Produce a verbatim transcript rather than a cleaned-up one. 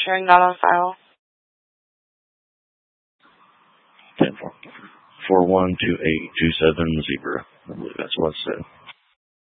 hearing not on file. ten four. four one two eight two seven zero. I believe that's what it said.